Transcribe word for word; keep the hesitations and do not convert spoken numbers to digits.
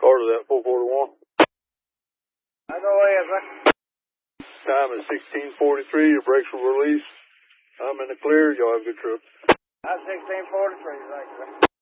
Part of that four forty-one. I go ahead, sir. Time is sixteen forty-three. Your brakes will release. I'm in the clear. Y'all have a good trip. I'm sixteen forty-three, right, sir.